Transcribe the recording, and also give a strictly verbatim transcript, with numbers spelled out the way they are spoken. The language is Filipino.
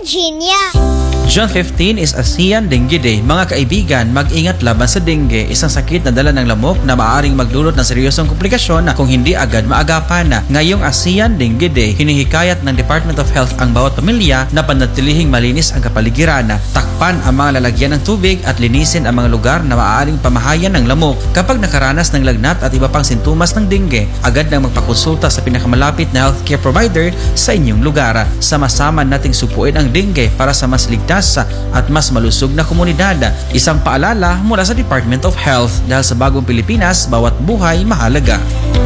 Virginia. June fifteenth is ASEAN Dengue Day. Mga kaibigan, mag-ingat laban sa dengue, isang sakit na dala ng lamok na maaaring magdulot ng seryosong komplikasyon na kung hindi agad maagapan na. Ngayong ASEAN Dengue Day, hinihikayat ng Department of Health ang bawat pamilya na panatilihing malinis ang kapaligiran, takpan ang mga lalagyan ng tubig at linisin ang mga lugar na maaaring pamahayan ng lamok. Kapag nakaranas ng lagnat at iba pang sintomas ng dengue, agad nang magpakonsulta sa pinakamalapit na healthcare provider sa inyong lugar. Sama-sama nating supuin ang dengue para sa mas ligtas at mas malusog na komunidad. Isang paalala mula sa Department of Health, dahil sa bagong Pilipinas, bawat buhay mahalaga.